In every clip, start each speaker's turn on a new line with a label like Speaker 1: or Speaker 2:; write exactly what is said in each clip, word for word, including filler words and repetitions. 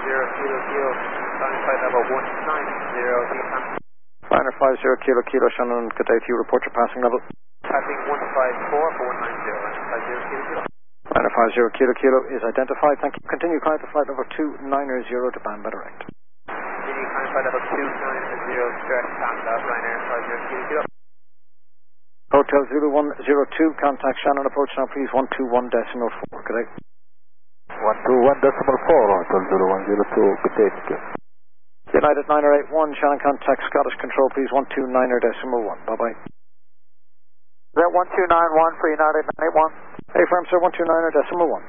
Speaker 1: zero kilo kilo, flying flight level one nine zero, T-Pan.
Speaker 2: Liner five zero kilo kilo, Shannon, good day to you, report your passing level.
Speaker 1: Passing one five four for one nine zero, Liner five zero kilo kilo.
Speaker 2: Liner five zero kilo kilo is identified, thank you. Continue climb to flight level two nine zero to Bamba direct.
Speaker 1: Continue climb flight level two nine zero, direct Bamba, Liner five zero kilo kilo.
Speaker 2: Hotel Zulu one zero two, contact Shannon, approach now please one two one decimal four, good day.
Speaker 3: one two one decimal four, Hotel Zulu one zero two, good day, thank you.
Speaker 2: United niner eight one, Shannon, contact Scottish Control please one two nine decimal one, bye bye.
Speaker 4: Is that one two nine one for United nine eight one?
Speaker 2: Hey firm sir, one two nine decimal one.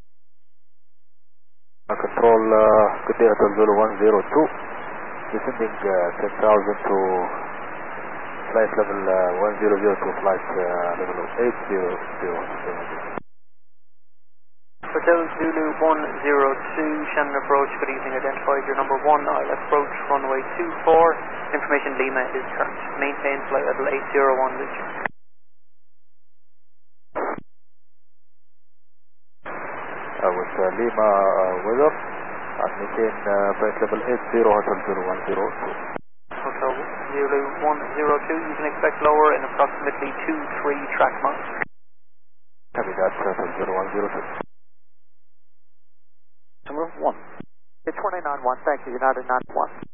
Speaker 3: Control, uh, good day, Hotel Zulu one zero two, descending uh, ten thousand to flight level uh, one zero zero to flight uh, level eight zero zero.
Speaker 4: Hotel Zulu one zero two, Shannon approach, good evening, identified your number one, I'll approach runway two four, information Lima is current, maintain flight level eight zero one, Richard.
Speaker 3: Uh, with uh, Lima uh, weather, and maintain uh, flight level eight zero, Hotel Zulu one zero two.
Speaker 4: Hotel Zulu one zero two, you can expect lower in approximately two three track miles.
Speaker 3: Copy that, Hotel Zulu one zero two.
Speaker 2: Number one.
Speaker 4: It's twenty nine one, thank you, United nine one.